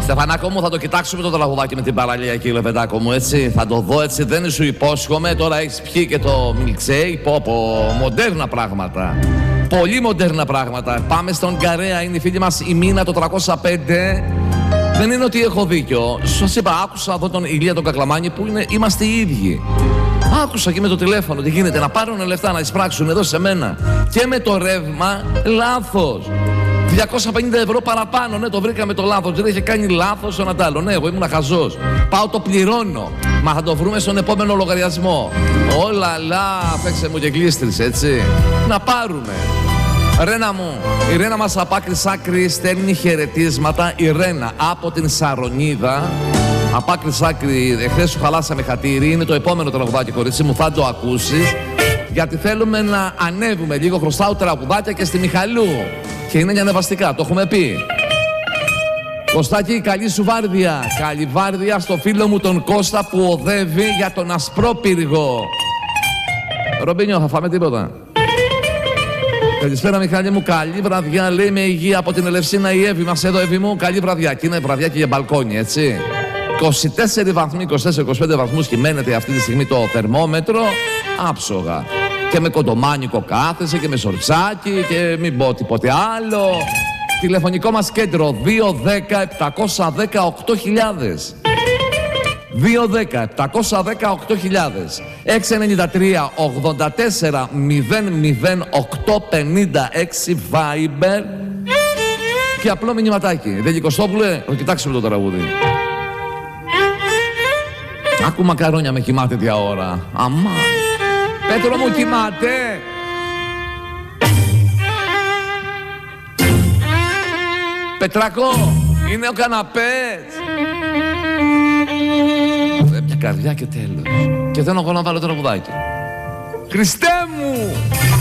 Στεφανάκο μου, θα το κοιτάξουμε το τραγουδάκι με την παραλία εκεί, Λεβεντάκο μου, έτσι. Θα το δω, έτσι, δεν σου υπόσχομαι. Τώρα έχεις πιει και το μιλξέι. Μοντέρνα πράγματα. Πολύ μοντέρνα πράγματα. Πάμε στον Καρέα, είναι η φίλη μας η Μίνα, το 305. Δεν είναι ότι έχω δίκιο. Σας είπα, άκουσα εδώ τον Ηλία τον Κακλαμάνη που είμαστε οι ίδιοι. Άκουσα και με το τηλέφωνο τι γίνεται, να πάρουν λεφτά να εισπράξουν εδώ σε μένα. Και με το ρεύμα, λάθος. 250 ευρώ παραπάνω, ναι, το βρήκαμε το λάθος. Δεν είχε κάνει λάθος ο Νατάλο. Ναι, εγώ ήμουν χαζός. Πάω, το πληρώνω. Μα θα το βρούμε στον επόμενο λογαριασμό. Όλα λα, φέξε μου και γλίστρησε, έτσι. Να πάρουμε. Ρένα μου, η Ρένα μας από άκρη σ' άκρη στέλνει χαιρετίσματα. Η Ρένα από την Σαρονίδα. Από άκρη σ' άκρη, εχθές σου χαλάσαμε χατήρι. Είναι το επόμενο τραγουδάκι, κορίτσι μου, θα το ακούσεις. Γιατί θέλουμε να ανέβουμε λίγο. Χρωστάω τραγουδάκια και στη Μιχαλού. Και είναι για ανεβαστικά, το έχουμε πει. Κωστάκη, καλή σου βάρδια. Καλή βάρδια στο φίλο μου τον Κώστα που οδεύει για τον Ασπρόπυργο. Ρομπίνιο, θα φάμε τίποτα? Καλησπέρα Μιχάλη μου, καλή βραδιά, λέει με υγεία από την Ελευσίνα η Εύη μας εδώ, Εύη μου, καλή βραδιά. Και είναι βραδιά και για μπαλκόνι, έτσι. 24 βαθμοί, 24-25 βαθμούς κυμαίνεται αυτή τη στιγμή το θερμόμετρο, άψογα. Και με κοντομάνικο κάθεσαι και με σορτσάκι και μην πω τίποτε άλλο. Τηλεφωνικό μας κέντρο 210-718.000. 210-718.000. 693-84-008-56 Viber. Και απλό μηνυματάκι. Δέλη Κωστόπουλε, το κοιτάξουμε το τραγούδι. Άκου μακαρόνια με κοιμάται τέτοια ώρα. Αμά. Πέτρο μου, κοιμάται. Πετρακό, είναι ο καναπές. Μια καρδιά και τέλος. Και θέλω εγώ να βάλω τραγουδάκι. Χριστέ μου!